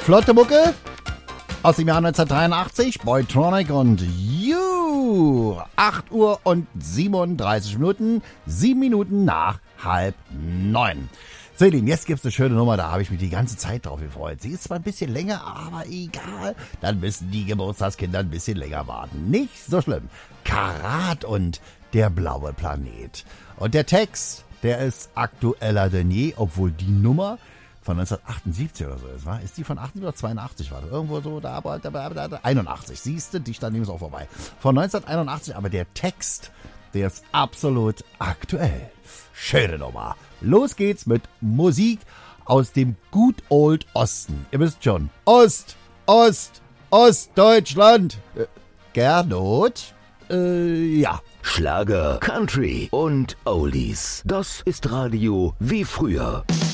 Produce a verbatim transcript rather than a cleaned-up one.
Flotte Mucke aus dem Jahr neunzehnhundertdreiundachtzig, Boytronic und You. acht Uhr und siebenunddreißig Minuten, sieben Minuten nach halb neun. So, ihr Lieben, jetzt gibt's eine schöne Nummer, da habe ich mich die ganze Zeit drauf gefreut. Sie ist zwar ein bisschen länger, aber egal. Dann müssen die Geburtstagskinder ein bisschen länger warten. Nicht so schlimm. Karat und der blaue Planet. Und der Text, der ist aktueller denn je, obwohl die Nummer von neunzehnhundertachtundsiebzig oder so ist, war? Ist die von achtundsiebzig oder zweiundachtzig? War das irgendwo so, da, aber, da, da, da, einundachtzig. Siehst du, die stand nämlich auch vorbei. Von neunzehnhunderteinundachtzig, aber der Text, der ist absolut aktuell. Schöne Nummer. Los geht's mit Musik aus dem Good Old Osten. Ihr wisst schon, Ost, Ost, Ostdeutschland. Äh, Gernot? Äh, ja. Schlager, Country und Oldies. Das ist Radio wie früher.